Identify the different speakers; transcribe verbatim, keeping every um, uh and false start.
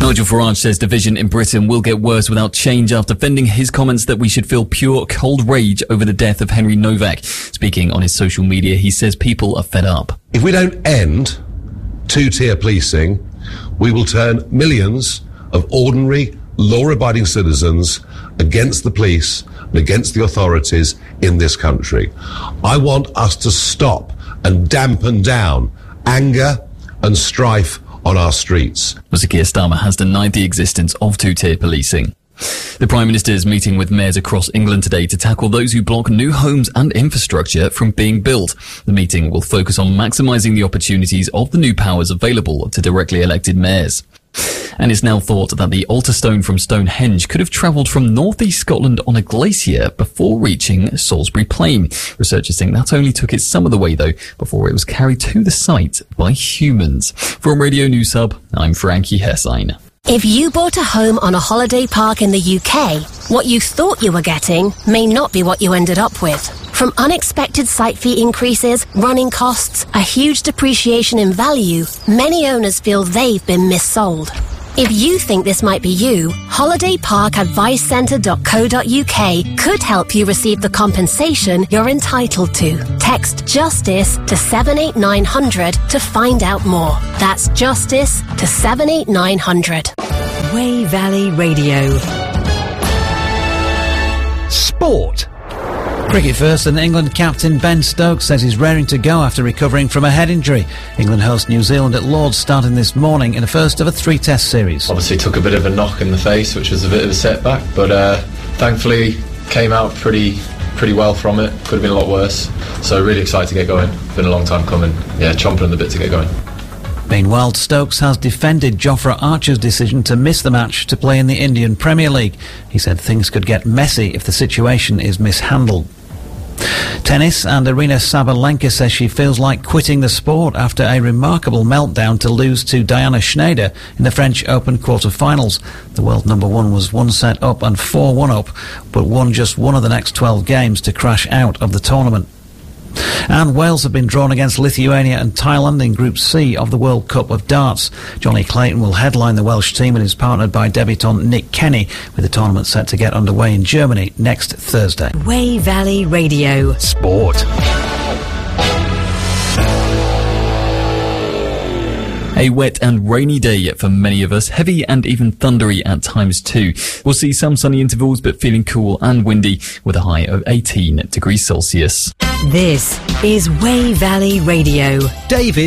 Speaker 1: Nigel Farage says division in Britain will get worse without change after fending his comments that we should feel pure cold rage over the death of Henry Novak. Speaking on his social media, he says people are fed up.
Speaker 2: If we don't end two-tier policing, we will turn millions of ordinary, law-abiding citizens against the police and against the authorities in this country. I want us to stop and dampen down anger and strife on our streets.
Speaker 1: Sir Keir Starmer has denied the existence of two-tier policing. The Prime Minister is meeting with mayors across England today to tackle those who block new homes and infrastructure from being built. The meeting will focus on maximising the opportunities of the new powers available to directly elected mayors. And it's now thought that the altar stone from Stonehenge could have travelled from northeast Scotland on a glacier before reaching Salisbury Plain. Researchers think that only took it some of the way, though, before it was carried to the site by humans. From Radio News Hub, I'm Frankie Hessine.
Speaker 3: If you bought a home on a holiday park in the U K, what you thought you were getting may not be what you ended up with. From unexpected site fee increases, running costs, a huge depreciation in value, many owners feel they've been missold. If you think this might be you, holiday park advice centre dot co dot U K could help you receive the compensation you're entitled to. Text JUSTICE to seven eight nine hundred to find out more. That's JUSTICE to seven eight nine hundred.
Speaker 4: Wey Valley Radio.
Speaker 5: Sport. Cricket first, and England captain Ben Stokes says he's raring to go after recovering from a head injury. England host New Zealand at Lord's starting this morning in the first of a three-test series.
Speaker 6: Obviously took a bit of a knock in the face, which was a bit of a setback, but uh, thankfully came out pretty pretty well from it. Could have been a lot worse. So really excited to get going. Been a long time coming. Yeah, chomping on the bit to get going.
Speaker 5: Meanwhile, Stokes has defended Jofra Archer's decision to miss the match to play in the Indian Premier League. He said things could get messy if the situation is mishandled. Tennis, and Arina Sabalenka says she feels like quitting the sport after a remarkable meltdown to lose to Diana Schneider in the French Open quarter-finals. The world number one was one set up and four one up, but won just one of the next twelve games to crash out of the tournament. And Wales have been drawn against Lithuania and Thailand in Group C of the World Cup of Darts. Johnny Clayton will headline the Welsh team and is partnered by debutant Nick Kenny, with the tournament set to get underway in Germany next Thursday.
Speaker 4: Wey Valley Radio.
Speaker 5: Sport.
Speaker 1: A wet and rainy day for many of us, heavy and even thundery at times too. We'll see some sunny intervals, but feeling cool and windy with a high of eighteen degrees Celsius.
Speaker 4: This is Wey Valley Radio.
Speaker 5: David